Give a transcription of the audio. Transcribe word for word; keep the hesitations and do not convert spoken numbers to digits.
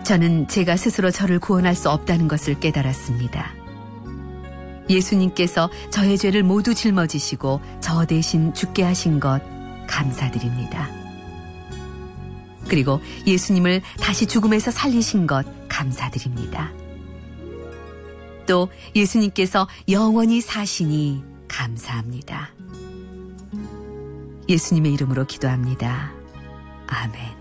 저는 제가 스스로 저를 구원할 수 없다는 것을 깨달았습니다. 예수님께서 저의 죄를 모두 짊어지시고 저 대신 죽게 하신 것 감사드립니다. 그리고 예수님을 다시 죽음에서 살리신 것 감사드립니다. 또 예수님께서 영원히 사시니 감사합니다. 예수님의 이름으로 기도합니다. 아멘.